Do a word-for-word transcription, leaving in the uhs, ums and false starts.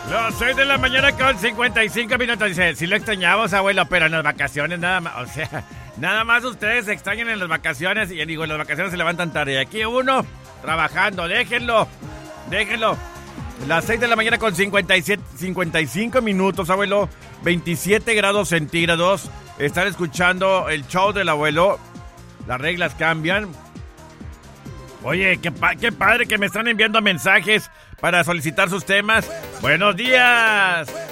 Las seis de la mañana con cincuenta y cinco minutos. Dice, sí lo extrañamos, abuelo, pero en las vacaciones nada más. O sea, nada más ustedes se extrañan en las vacaciones. Y digo, en las vacaciones se levantan tarde. Y aquí uno trabajando. Déjenlo. Déjenlo. Las seis de la mañana con cincuenta y siete, cincuenta y cinco minutos, abuelo. veintisiete grados centígrados. Están escuchando el show del abuelo. Las reglas cambian. Oye, qué, pa- qué padre que me están enviando mensajes para solicitar sus temas. ¡Buenos días!